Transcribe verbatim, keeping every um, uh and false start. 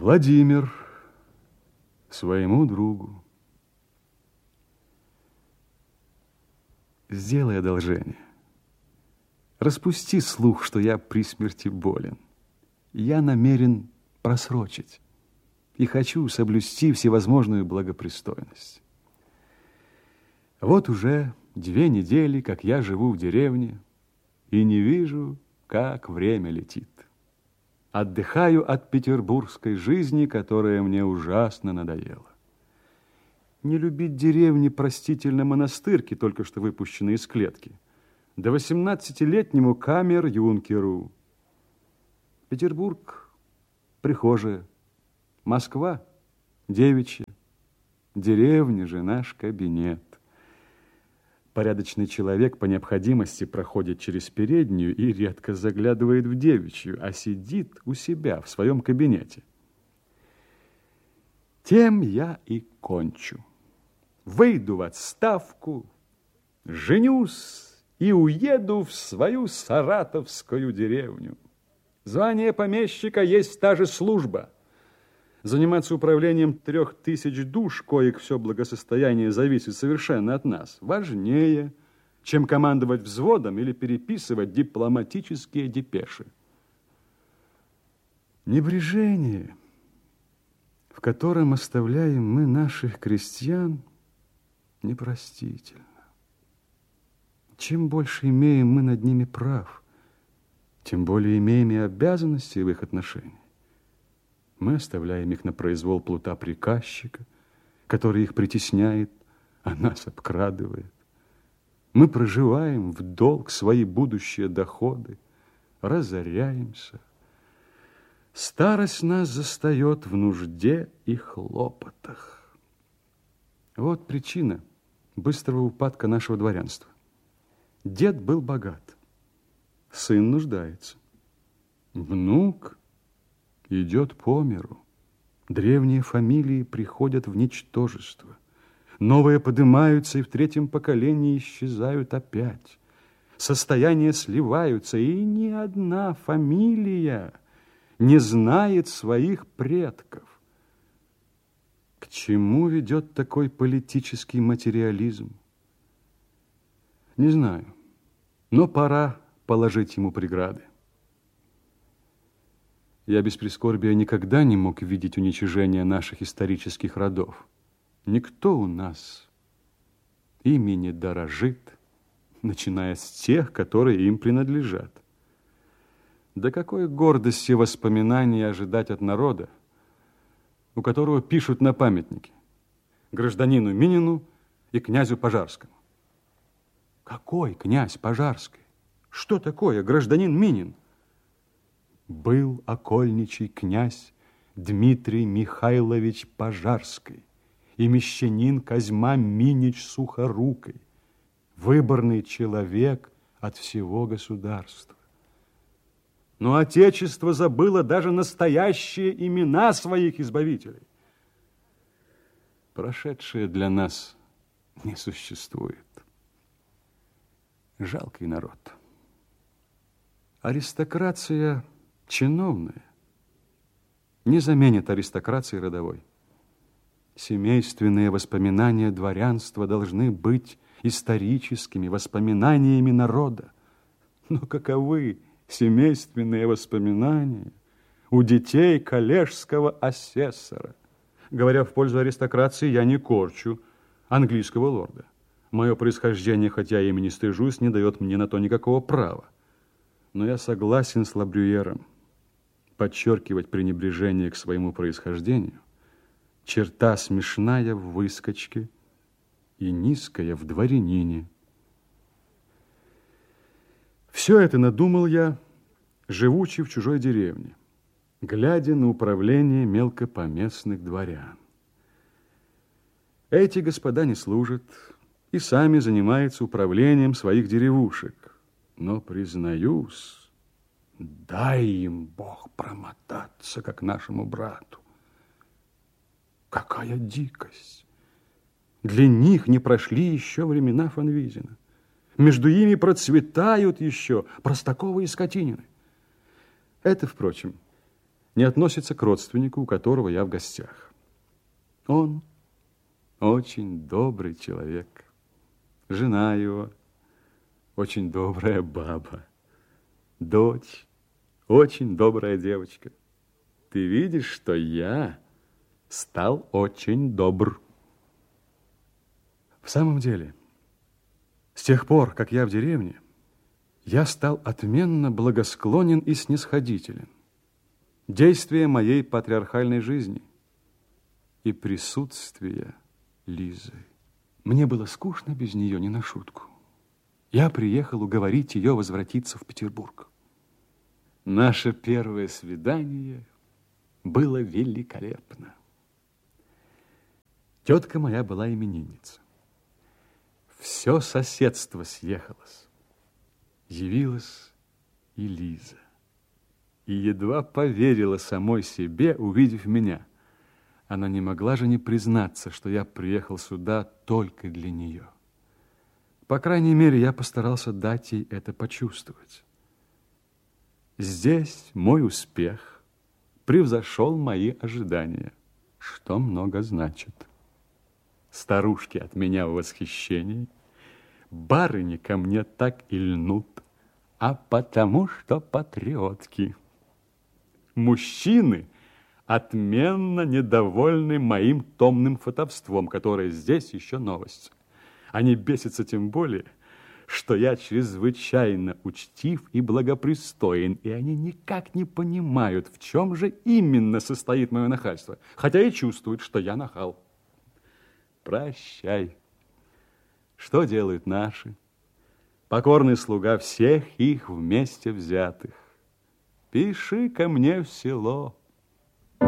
Владимир своему другу. Сделай одолжение. Распусти слух, что я при смерти болен. Я намерен просрочить и хочу соблюсти всевозможную благопристойность. Вот уже две недели, как я живу в деревне, и не вижу, как время летит. Отдыхаю от петербургской жизни, которая мне ужасно надоела. Не любить деревни простительно монастырки, только что выпущенные из клетки, да восемнадцатилетнему камер-юнкеру. Петербург – прихожая, Москва – девичья, деревня же наш кабинет. Порядочный человек по необходимости проходит через переднюю и редко заглядывает в девичью, а сидит у себя в своем кабинете. Тем я и кончу. Выйду в отставку, женюсь и уеду в свою саратовскую деревню. Звание помещика есть та же служба. Заниматься управлением трех тысяч душ, коих все благосостояние зависит совершенно от нас, важнее, чем командовать взводом или переписывать дипломатические депеши. Небрежение, в котором оставляем мы наших крестьян, непростительно. Чем больше имеем мы над ними прав, тем более имеем и обязанности в их отношении. Мы оставляем их на произвол плута приказчика, который их притесняет, а нас обкрадывает. Мы проживаем в долг свои будущие доходы, разоряемся. Старость нас застает в нужде и хлопотах. Вот причина быстрого упадка нашего дворянства. Дед был богат, сын нуждается, внук идет по миру. Древние фамилии приходят в ничтожество. Новые поднимаются и в третьем поколении исчезают опять. Состояния сливаются, и ни одна фамилия не знает своих предков. К чему ведет такой политический материализм? Не знаю, но пора положить ему преграды. Я без прискорбия никогда не мог видеть уничижения наших исторических родов. Никто у нас ими не дорожит, начиная с тех, которые им принадлежат. Да какой гордости воспоминаний ожидать от народа, у которого пишут на памятнике гражданину Минину и князю Пожарскому. Какой князь Пожарский? Что такое гражданин Минин? Был окольничий князь Дмитрий Михайлович Пожарский и мещанин Козьма Минич Сухорукой, выборный человек от всего государства. Но Отечество забыло даже настоящие имена своих избавителей. Прошедшее для нас не существует. Жалкий народ. Аристократия чиновная не заменит аристократии родовой. Семейственные воспоминания дворянства должны быть историческими воспоминаниями народа. Но каковы семейственные воспоминания у детей коллежского асессора? Говоря в пользу аристократии, я не корчу английского лорда. Мое происхождение, хотя я ими не стыжусь, не дает мне на то никакого права. Но я согласен с Лабрюером. Подчеркивать пренебрежение к своему происхождению – черта смешная в выскочке и низкая в дворянине. Все это надумал я, живучи в чужой деревне, глядя на управление мелкопоместных дворян. Эти господа не служат и сами занимаются управлением своих деревушек. Но, признаюсь, дай им Бог промотаться, как нашему брату. Какая дикость! Для них не прошли еще времена Фонвизина. Между ими процветают еще Простакова и Скотинины. Это, впрочем, не относится к родственнику, у которого я в гостях. Он очень добрый человек. Жена его очень добрая баба. Дочь очень добрая девочка. Ты видишь, что я стал очень добр. В самом деле, с тех пор, как я в деревне, я стал отменно благосклонен и снисходителен. Действие моей патриархальной жизни и присутствие Лизы. Мне было скучно без нее не на шутку. Я приехал уговорить ее возвратиться в Петербург. Наше первое свидание было великолепно. Тетка моя была именинница. Все соседство съехалось. Явилась и Лиза. И едва поверила самой себе, увидев меня. Она не могла же не признаться, что я приехал сюда только для нее. По крайней мере, я постарался дать ей это почувствовать. Здесь мой успех превзошел мои ожидания, что много значит. Старушки от меня в восхищении, барыни ко мне так и льнут, а потому что патриотки. Мужчины отменно недовольны моим томным фотовством, которое здесь еще новость. Они бесятся тем более, что я чрезвычайно учтив и благопристоен, и они никак не понимают, в чем же именно состоит мое нахальство, хотя и чувствуют, что я нахал. Прощай. Что делают наши? Покорный слуга всех их вместе взятых. Пиши ко мне в село.